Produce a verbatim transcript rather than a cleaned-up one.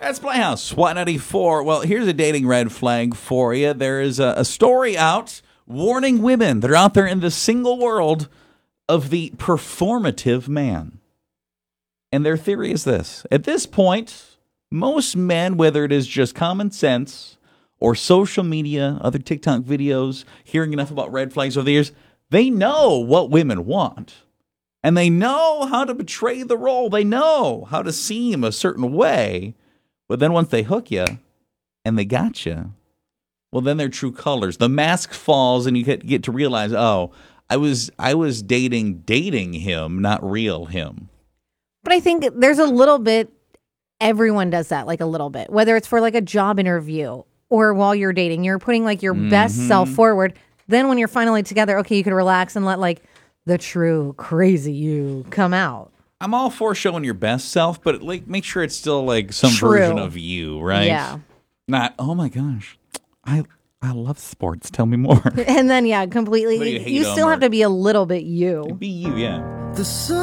That's Playhouse, SWAT ninety-four. Well, here's a dating red flag for you. There is a, a story out warning women that are out there in the single world of the performative man. And their theory is this. At this point, most men, whether it is just common sense or social media, other TikTok videos, hearing enough about red flags over the years, they know what women want. And they know how to portray the role. They know how to seem a certain way. But then once they hook you and they got you, well, then their true colors. The mask falls and you get, get to realize, oh, I was I was dating dating him, not real him. But I think there's a little bit, everyone does that, like a little bit. Whether it's for like a job interview or while you're dating, you're putting like your mm-hmm. best self forward. Then when you're finally together, okay, you can relax and let like the true crazy you come out. I'm all for showing your best self, but like make sure it's still like some True. version of you, right? Yeah. Not, oh my gosh, I I love sports. Tell me more. And then, yeah, completely. You, you still have to be a little bit you. Be you, yeah. The sun